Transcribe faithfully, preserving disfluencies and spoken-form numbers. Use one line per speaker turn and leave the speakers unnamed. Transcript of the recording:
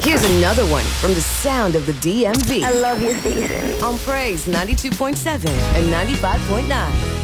Here's another one from the sound of the D M V.
I love your station.
On Praise ninety-two point seven and ninety-five point nine.